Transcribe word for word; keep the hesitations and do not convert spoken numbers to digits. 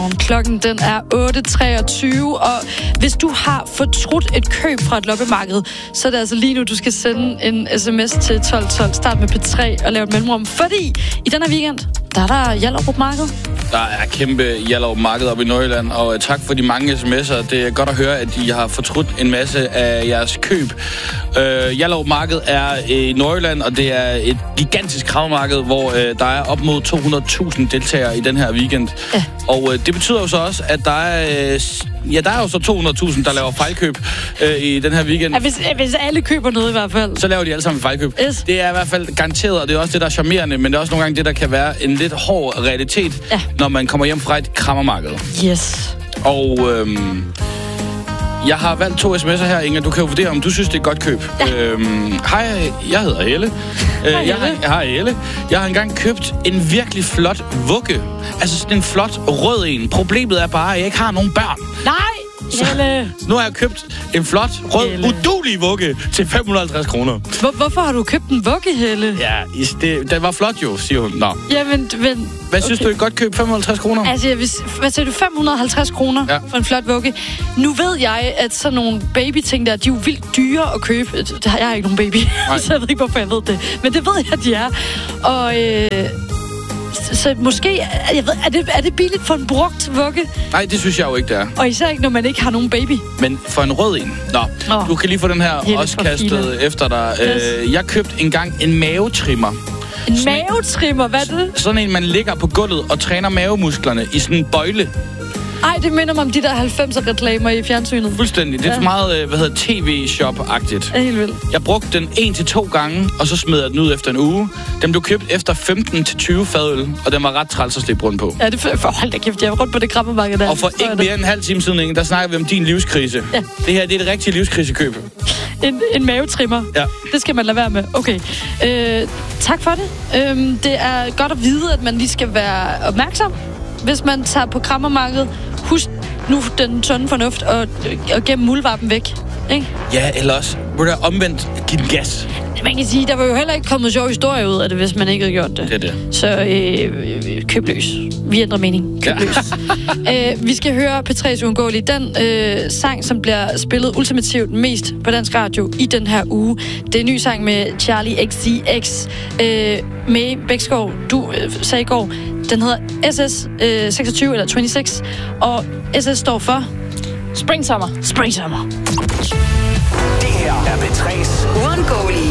Klokken den er otte treogtyve, og hvis du har fortrudt et køb fra et loppemarked, så er det altså lige nu, du skal sende en sms til tolv tolv. Start med P tre og lave et mellemrum, fordi i den her weekend, der er der Hjallerup Marked. Der er kæmpe Hjallerup Marked oppe i Nordjylland, og tak for de mange sms'er. Det er godt at høre, at I har fortrudt en masse af jeres køb. Øh, Hjallerup Marked er i Nordjylland, og det er et gigantisk kravmarked, hvor øh, der er op mod to hundrede tusind deltagere i den her weekend. Ja. Og øh, det betyder jo så også, at der er... Øh, ja, der er jo så to hundrede tusind, der laver fejlkøb øh, i den her weekend. Ja, hvis, hvis alle køber noget i hvert fald. Så laver de alle sammen fejlkøb. Yes. Det er i hvert fald garanteret, og det er også det, der er charmerende, men det er også nogle gange det, der kan være en lidt hård realitet, ja. Når man kommer hjem fra et krammermarked. Yes. Og øhm, jeg har valgt to sms'er her, Inger. Du kan jo vurdere, om du synes, det er et godt køb. Ja. Øhm, hej, jeg hedder Helle. Hej, jeg har, hej, Helle. Jeg har engang købt en virkelig flot vugge. Altså sådan en flot rød en. Problemet er bare, at jeg ikke har nogen børn. Nej! Helle. Nu har jeg købt en flot, rød, Helle. uduelig vugge til fem hundrede og halvtreds kroner. Hvor, hvorfor har du købt en vugge, Helle? Ja, det, den var flot jo, siger hun. Nå. Jamen, men... Hvad okay. synes du er et godt køb? fem hundrede og halvtreds kroner? Altså, jeg vil, hvad siger du? fem hundrede og halvtreds kroner ja. For en flot vugge. Nu ved jeg, at sådan nogle baby-ting der, de er jo vildt dyre at købe. Jeg har ikke nogen baby, så jeg ved ikke, hvorfor jeg ved det. Men det ved jeg, at de er. Og... Øh, Så måske, jeg ved, er det, er det billigt for en brugt vugge? Nej, det synes jeg jo ikke, det er. Og især ikke, når man ikke har nogen baby. Men for en rød en. Nå, oh. Du kan lige få den her Helle også kastet filer. Efter dig. Yes. Øh, jeg købte engang en mavetrimmer. En sådan mavetrimmer? Hvad er det? Sådan en, man ligger på gulvet og træner mavemusklerne i sådan en bøjle. Ej, det minder mig om de der halvfemser-reklamer i fjernsynet. Fuldstændig. Det er ja. meget, hvad hedder T V-shop-agtigt. Ja, helt vildt. Jeg brugte den en til to gange, og så smed jeg den ud efter en uge. Den blev købt efter femten til tyve fadøl, og den var ret træls at slippe rundt på. Ja, det for hold da kæft, jeg var rundt på det krammermarked der. Og for ikke mere end en halv time siden, Inge, der snakker vi om din livskrise. Ja. Det her, det er et rigtigt livskrisekøb. En, en mavetrimmer. Ja. Det skal man lade være med. Okay. Øh, tak for det. Øh, det er godt at vide, at man lige skal være opmærksom, hvis man tager på krammermarkedet. Husk nu den sunde fornuft og, og gemme muldvarpen væk, ikke? Ja, eller også må der omvendt give den gas. Man kan sige, der var jo heller ikke kommet sjov historie ud af det, hvis man ikke havde gjort det. Det er det. Så øh, køb løs. Vi ændrer mening. Køb ja. løs. øh, vi skal høre P tre's Uundgåelige. Den øh, sang, som bliver spillet ultimativt mest på dansk radio i den her uge. Det er en ny sang med Charlie X C X. Øh, med Bækskov, du øh, sagde i går, den hedder S S øh, seksogtyve eller seksogtyve, og S S står for Spring Summer. Spring Summer. Det her er P tre's Uundgåelige.